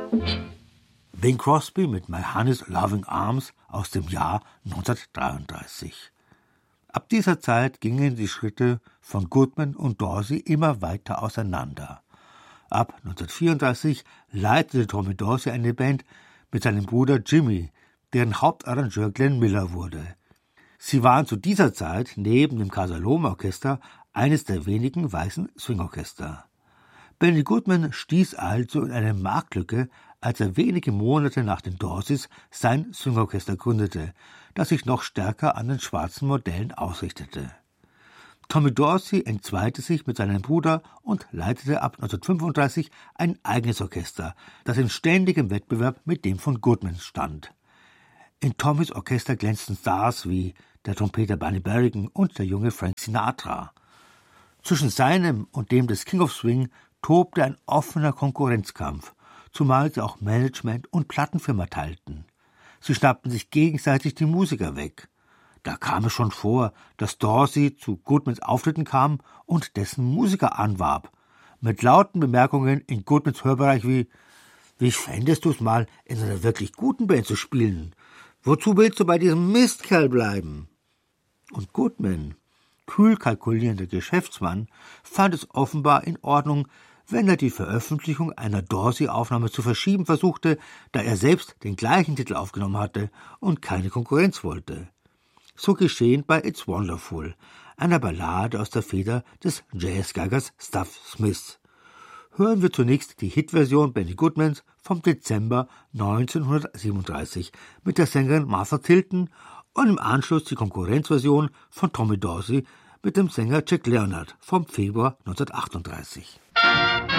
Bing Crosby mit My Honey's Loving Arms aus dem Jahr 1933. Ab dieser Zeit gingen die Schritte von Goodman und Dorsey immer weiter auseinander. Ab 1934 leitete Tommy Dorsey eine Band mit seinem Bruder Jimmy, deren Hauptarrangeur Glenn Miller wurde. Sie waren zu dieser Zeit neben dem Casa Loma Orchester eines der wenigen weißen Swingorchester. Benny Goodman stieß also in eine Marktlücke, als er wenige Monate nach den Dorseys sein Swingorchester gründete, das sich noch stärker an den schwarzen Modellen ausrichtete. Tommy Dorsey entzweite sich mit seinem Bruder und leitete ab 1935 ein eigenes Orchester, das in ständigem Wettbewerb mit dem von Goodman stand. In Tommys Orchester glänzten Stars wie der Trompeter Barney Berrigan und der junge Frank Sinatra. Zwischen seinem und dem des King of Swing tobte ein offener Konkurrenzkampf, zumal sie auch Management und Plattenfirma teilten. Sie schnappten sich gegenseitig die Musiker weg. Da kam es schon vor, dass Dorsey zu Goodmans Auftritten kam und dessen Musiker anwarb, mit lauten Bemerkungen in Goodmans Hörbereich wie fändest du's mal, in einer wirklich guten Band zu spielen? Wozu willst du bei diesem Mistkerl bleiben? Und Goodman, kühl kalkulierender Geschäftsmann, fand es offenbar in Ordnung, wenn er die Veröffentlichung einer Dorsey-Aufnahme zu verschieben versuchte, da er selbst den gleichen Titel aufgenommen hatte und keine Konkurrenz wollte. So geschehen bei It's Wonderful, einer Ballade aus der Feder des Jazzgeigers Stuff Smith. Hören wir zunächst die Hitversion Benny Goodmans vom Dezember 1937 mit der Sängerin Martha Tilton und im Anschluss die Konkurrenzversion von Tommy Dorsey mit dem Sänger Jack Leonard vom Februar 1938.